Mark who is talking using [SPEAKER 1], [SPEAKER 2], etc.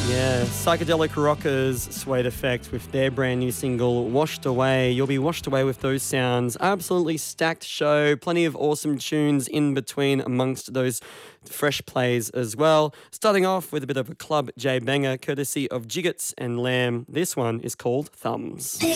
[SPEAKER 1] Yeah, psychedelic rockers Suede Effect with their brand new single Washed Away. You'll be washed away with those sounds. Absolutely stacked show, plenty of awesome tunes in between amongst those fresh plays as well. Starting off with a bit of a Club J banger courtesy of Jiggets and Lamb. This one is called Thumbs.